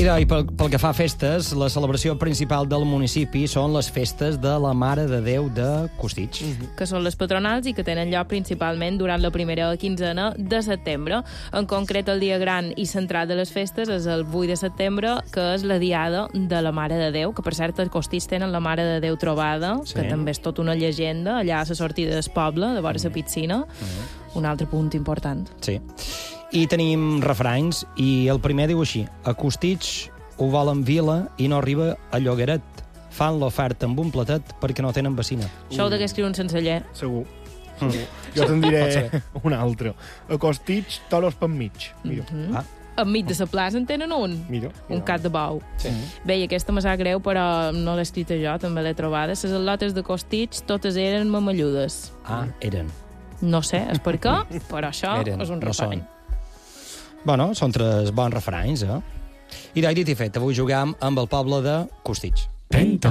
I pel que fa a festes, la celebració principal del municipi són les festes de la Mare de Déu de Costitx. Que són les patronals i que tenen lloc principalment durant la primera quinzena de setembre. En concret, el dia gran i central de les festes és el 8 de setembre, que és la Diada de la Mare de Déu, que per cert a Costitx tenen la Mare de Déu trobada, que també és tota una llegenda, allà a la sortida del poble, de vora la piscina. Un altre punt important. Sí. I tenim refranys, i el primer diu així: a Costitx ho volen vila i no arriba a Llogaret. Fan l'oferta amb un platet perquè no tenen vecina. Això ho degué escriure un senceller. Segur. Jo te'n diré un altre. A Costitx, toros per mig. Mira. Enmig de la plaça en tenen un. Mira. Un cap de bou. Sí. Bé, i aquesta me sap greu, però no l'he escrita jo, també l'he trobada. Les al·lotes de Costitx totes eren mamalludes. Eren. No sé, és per què, però això és un refrany. Bueno, són tres bons refranys, I dit i fet, avui jugam amb el poble de Costitx.